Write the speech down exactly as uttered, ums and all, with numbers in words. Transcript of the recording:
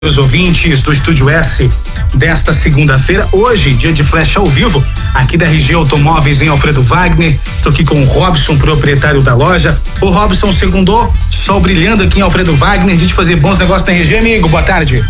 Os ouvintes do Estúdio S desta segunda-feira, hoje, dia de flash ao vivo, aqui da R G Automóveis em Alfredo Wagner. Estou aqui com o Robson, proprietário da loja. O Robson segundou, sol brilhando aqui em Alfredo Wagner, de fazer bons negócios na R G, amigo. Boa tarde.